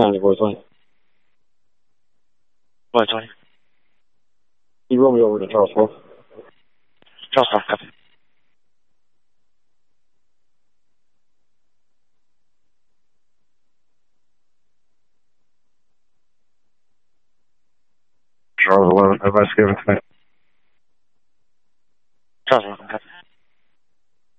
County, Roy 20. Roy 20. You roll me over to Charles 4. Charles 4, copy. Charles 11, advice given tonight. Charles 11, copy.